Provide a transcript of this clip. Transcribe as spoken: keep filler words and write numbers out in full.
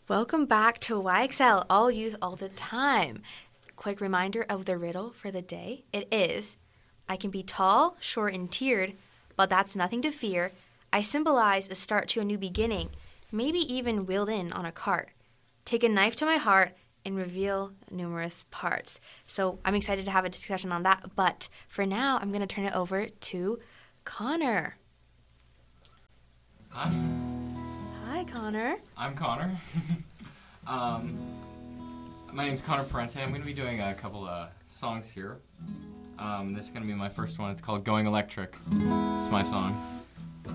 Welcome back to Y X L, all youth, all the time. Quick reminder of the riddle for the day. It is, I can be tall, short, and tiered, but that's nothing to fear. I symbolize a start to a new beginning, maybe even wheeled in on a cart. Take a knife to my heart and reveal numerous parts. So I'm excited to have a discussion on that, but for now, I'm going to turn it over to Connor. Hi. Hi, Connor. I'm Connor. um, my name's Connor Parente. I'm going to be doing a couple of songs here. Um, this is going to be my first one. It's called Going Electric. It's my song.